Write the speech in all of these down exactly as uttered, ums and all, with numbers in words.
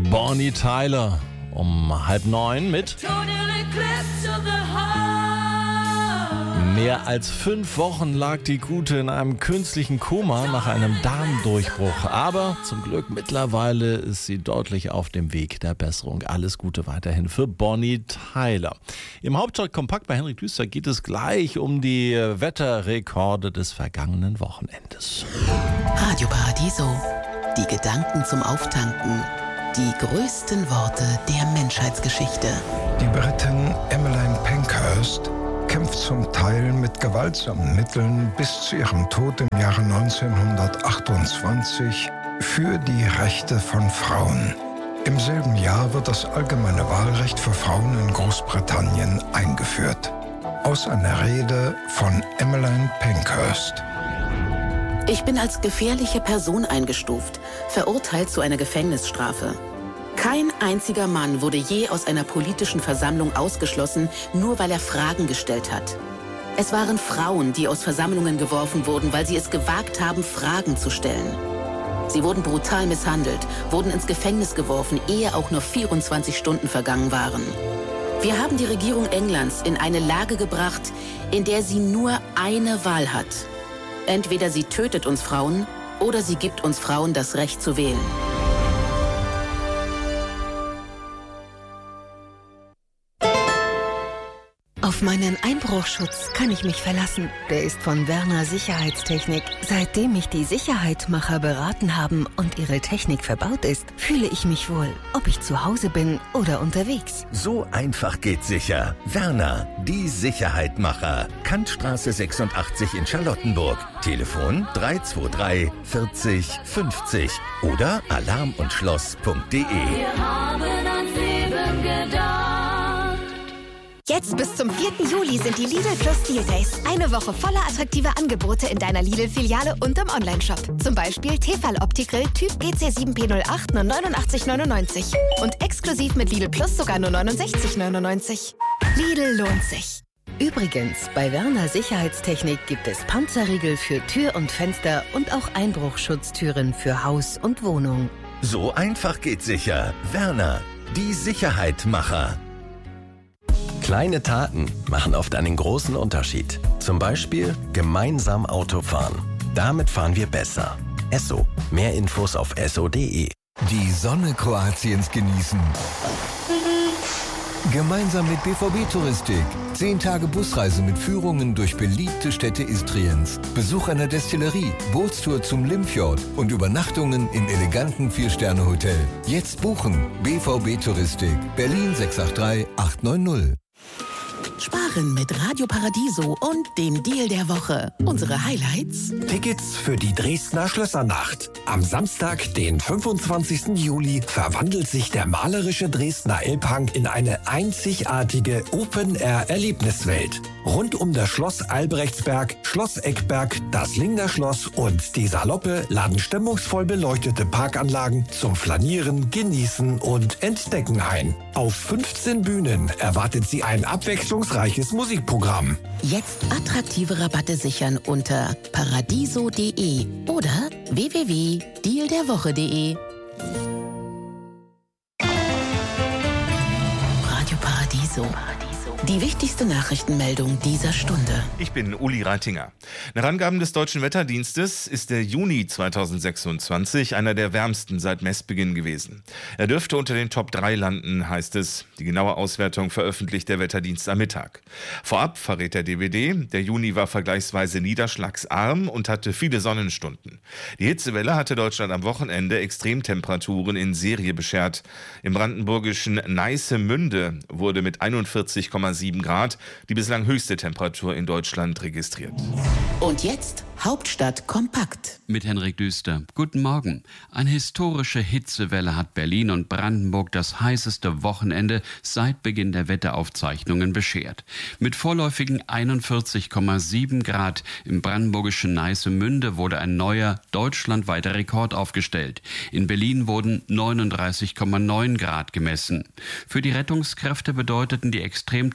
Bonnie Tyler um halb neun mit mehr als fünf Wochen lag die Gute in einem künstlichen Koma nach einem Darmdurchbruch. Aber zum Glück mittlerweile ist sie deutlich auf dem Weg der Besserung. Alles Gute weiterhin für Bonnie Tyler. Im Hauptstadt Kompakt bei Henrik Düster geht es gleich um die Wetterrekorde des vergangenen Wochenendes. Radio Paradiso. Die Gedanken zum Auftanken. Die größten Worte der Menschheitsgeschichte. Die Britin Emmeline Pankhurst kämpft zum Teil mit gewaltsamen Mitteln bis zu ihrem Tod im Jahre neunzehnhundertachtundzwanzig für die Rechte von Frauen. Im selben Jahr wird das allgemeine Wahlrecht für Frauen in Großbritannien eingeführt. Aus einer Rede von Emmeline Pankhurst. Ich bin als gefährliche Person eingestuft, verurteilt zu einer Gefängnisstrafe. Kein einziger Mann wurde je aus einer politischen Versammlung ausgeschlossen, nur weil er Fragen gestellt hat. Es waren Frauen, die aus Versammlungen geworfen wurden, weil sie es gewagt haben, Fragen zu stellen. Sie wurden brutal misshandelt, wurden ins Gefängnis geworfen, ehe auch nur vierundzwanzig Stunden vergangen waren. Wir haben die Regierung Englands in eine Lage gebracht, in der sie nur eine Wahl hat. Entweder sie tötet uns Frauen oder sie gibt uns Frauen das Recht zu wählen. Auf meinen Einbruchschutz kann ich mich verlassen. Der ist von Werner Sicherheitstechnik. Seitdem mich die Sicherheitmacher beraten haben und ihre Technik verbaut ist, fühle ich mich wohl, ob ich zu Hause bin oder unterwegs. So einfach geht sicher. Werner, die Sicherheitmacher. Kantstraße sechsundachtzig in Charlottenburg. Telefon drei zwei drei vierzig fünfzig oder alarm und schloss punkt de. Wir haben ans Leben gedacht. Jetzt bis zum vierten Juli sind die Lidl Plus Deal Days. Eine Woche voller attraktiver Angebote in deiner Lidl-Filiale und im Onlineshop. Zum Beispiel Tefal Opti-Grill Typ G C sieben P null acht nur neunundachtzig neunundneunzig. Und exklusiv mit Lidl Plus sogar nur neunundsechzig neunundneunzig. Lidl lohnt sich. Übrigens, bei Werner Sicherheitstechnik gibt es Panzerriegel für Tür und Fenster und auch Einbruchschutztüren für Haus und Wohnung. So einfach geht sicher. Werner, die Sicherheitmacher. Kleine Taten machen oft einen großen Unterschied. Zum Beispiel gemeinsam Auto fahren. Damit fahren wir besser. Esso. Mehr Infos auf esso punkt de. Die Sonne Kroatiens genießen. Gemeinsam mit B V B Touristik. Zehn Tage Busreise mit Führungen durch beliebte Städte Istriens. Besuch einer Destillerie, Bootstour zum Limfjord und Übernachtungen im eleganten Vier-Sterne-Hotel. Jetzt buchen. B V B Touristik. Berlin sechs acht drei acht neun null. Sparen mit Radio Paradiso und dem Deal der Woche. Unsere Highlights: Tickets für die Dresdner Schlössernacht. Am Samstag, den fünfundzwanzigsten Juli, verwandelt sich der malerische Dresdner Elbhang in eine einzigartige Open-Air-Erlebniswelt. Rund um das Schloss Albrechtsberg, Schloss Eckberg, das Lingner Schloss und die Saloppe laden stimmungsvoll beleuchtete Parkanlagen zum Flanieren, Genießen und Entdecken ein. Auf fünfzehn Bühnen erwartet Sie ein abwechslungsreiches Musikprogramm. Jetzt attraktive Rabatte sichern unter paradiso punkt de oder w w w punkt deal der woche punkt de. Radio Paradiso. Die wichtigste Nachrichtenmeldung dieser Stunde. Ich bin Uli Reitinger. Nach Angaben des Deutschen Wetterdienstes ist der Juni zweitausendsechsundzwanzig einer der wärmsten seit Messbeginn gewesen. Er dürfte unter den Top drei landen, heißt es. Die genaue Auswertung veröffentlicht der Wetterdienst am Mittag. Vorab verrät der D W D, der Juni war vergleichsweise niederschlagsarm und hatte viele Sonnenstunden. Die Hitzewelle hatte Deutschland am Wochenende Extremtemperaturen in Serie beschert. Im brandenburgischen Neissemünde wurde mit einundvierzig Komma sieben Grad die bislang höchste Temperatur in Deutschland registriert. Und jetzt Hauptstadt kompakt. Mit Henrik Düster. Guten Morgen. Eine historische Hitzewelle hat Berlin und Brandenburg das heißeste Wochenende seit Beginn der Wetteraufzeichnungen beschert. Mit vorläufigen einundvierzig Komma sieben Grad im brandenburgischen Neissemünde wurde ein neuer deutschlandweiter Rekord aufgestellt. In Berlin wurden neununddreißig Komma neun Grad gemessen. Für die Rettungskräfte bedeuteten die Extremtemperaturen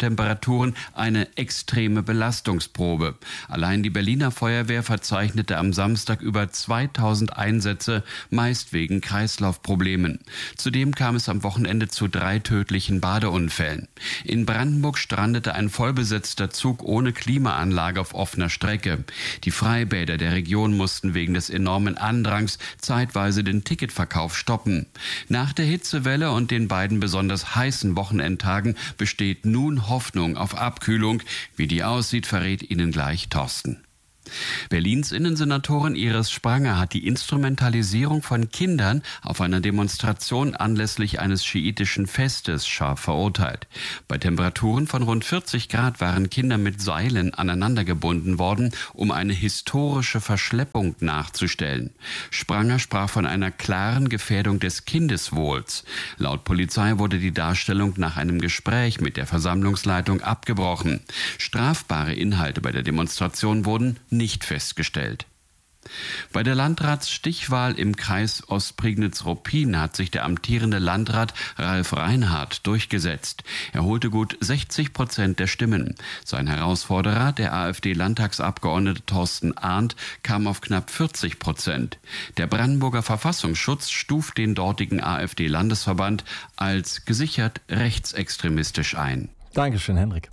Temperaturen eine extreme Belastungsprobe. Allein die Berliner Feuerwehr verzeichnete am Samstag über zweitausend Einsätze, meist wegen Kreislaufproblemen. Zudem kam es am Wochenende zu drei tödlichen Badeunfällen. In Brandenburg strandete ein vollbesetzter Zug ohne Klimaanlage auf offener Strecke. Die Freibäder der Region mussten wegen des enormen Andrangs zeitweise den Ticketverkauf stoppen. Nach der Hitzewelle und den beiden besonders heißen Wochenendtagen besteht nun Hoffnung auf Abkühlung. Wie die aussieht, verrät Ihnen gleich Thorsten. Berlins Innensenatorin Iris Spranger hat die Instrumentalisierung von Kindern auf einer Demonstration anlässlich eines schiitischen Festes scharf verurteilt. Bei Temperaturen von rund vierzig Grad waren Kinder mit Seilen aneinandergebunden worden, um eine historische Verschleppung nachzustellen. Spranger sprach von einer klaren Gefährdung des Kindeswohls. Laut Polizei wurde die Darstellung nach einem Gespräch mit der Versammlungsleitung abgebrochen. Strafbare Inhalte bei der Demonstration wurden nicht festgestellt. Bei der Landratsstichwahl im Kreis Ostprignitz-Ruppin hat sich der amtierende Landrat Ralf Reinhardt durchgesetzt. Er holte gut sechzig Prozent der Stimmen. Sein Herausforderer, der AfD-Landtagsabgeordnete Thorsten Arndt, kam auf knapp vierzig Prozent. Der Brandenburger Verfassungsschutz stuft den dortigen AfD-Landesverband als gesichert rechtsextremistisch ein. Dankeschön, Henrik.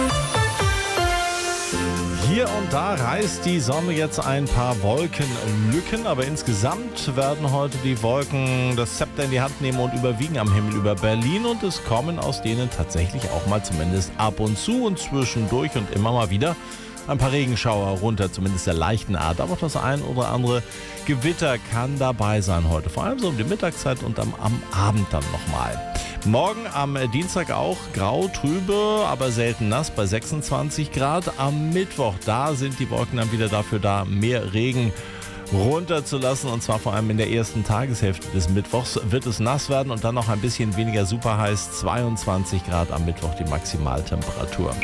Hier und da reißt die Sonne jetzt ein paar Wolkenlücken, aber insgesamt werden heute die Wolken das Zepter in die Hand nehmen und überwiegen am Himmel über Berlin, und es kommen aus denen tatsächlich auch mal zumindest ab und zu und zwischendurch und immer mal wieder ein paar Regenschauer runter, zumindest der leichten Art. Aber auch das ein oder andere Gewitter kann dabei sein heute. Vor allem so um die Mittagszeit und am, am Abend dann nochmal. Morgen am Dienstag auch grau, trübe, aber selten nass bei sechsundzwanzig Grad. Am Mittwoch, da sind die Wolken dann wieder dafür da, mehr Regen runterzulassen, und zwar vor allem in der ersten Tageshälfte des Mittwochs wird es nass werden und dann noch ein bisschen weniger super heiß. zweiundzwanzig Grad am Mittwoch die Maximaltemperatur.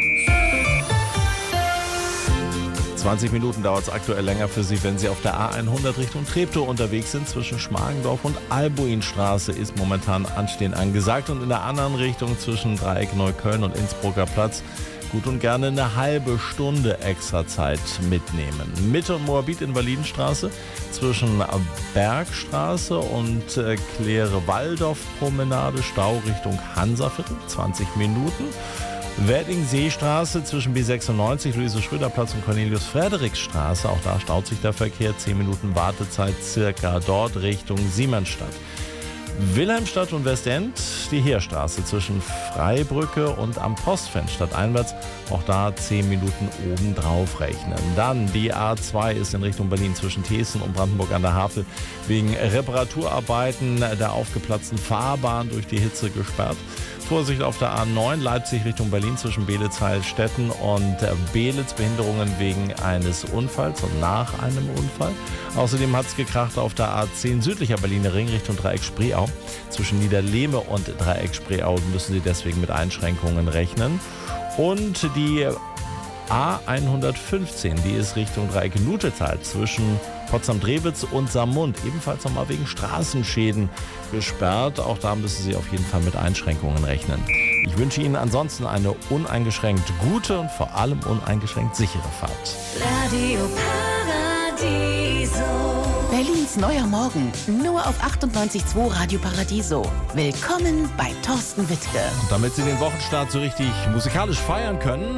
zwanzig Minuten dauert es aktuell länger für Sie, wenn Sie auf der A hundert Richtung Treptow unterwegs sind. Zwischen Schmargendorf und Albuinstraße ist momentan Anstehen angesagt, und in der anderen Richtung zwischen Dreieck Neukölln und Innsbrucker Platz gut und gerne eine halbe Stunde extra Zeit mitnehmen. Mitte und Moabit Invalidenstraße zwischen Bergstraße und äh, Claire-Waldorf-Promenade, Stau Richtung Hansaviertel, zwanzig Minuten. Wedding-Seestraße zwischen B sechsundneunzig, Luise-Schröder-Platz und Cornelius-Fredericks-Straße. Auch da staut sich der Verkehr. zehn Minuten Wartezeit circa dort Richtung Siemensstadt. Wilhelmstadt und Westend, die Heerstraße zwischen Freibrücke und am Postfenster einwärts. Auch da zehn Minuten obendrauf rechnen. Dann die A zwei ist in Richtung Berlin zwischen Thesen und Brandenburg an der Havel wegen Reparaturarbeiten der aufgeplatzten Fahrbahn durch die Hitze gesperrt. Vorsicht auf der A neun Leipzig Richtung Berlin zwischen Beelitz-Heilstätten und Beelitz. Behinderungen wegen eines Unfalls und nach einem Unfall. Außerdem hat es gekracht auf der A zehn südlicher Berliner Ring Richtung Dreieck Spreeau. Zwischen Niederlehme und Dreieck Spreeau müssen Sie deswegen mit Einschränkungen rechnen. Und die A hundertfünfzehn, die ist Richtung Dreieck Nutetal zwischen Potsdam-Drewitz und Saarmund, ebenfalls nochmal wegen Straßenschäden gesperrt. Auch da müssen Sie auf jeden Fall mit Einschränkungen rechnen. Ich wünsche Ihnen ansonsten eine uneingeschränkt gute und vor allem uneingeschränkt sichere Fahrt. Radio Paradiso. Berlins neuer Morgen, nur auf achtundneunzig Komma zwei Radio Paradiso. Willkommen bei Thorsten Wittke. Und damit Sie den Wochenstart so richtig musikalisch feiern können,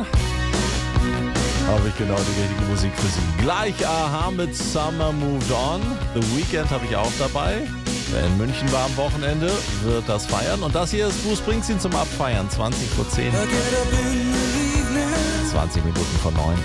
habe ich genau die richtige Musik für Sie. Gleich Aha mit Summer Moved On. The Weeknd habe ich auch dabei. Wer in München war am Wochenende, wird das feiern. Und das hier ist Bruce Springsteen zum Abfeiern. zwanzig vor zehn. zwanzig Minuten vor neun.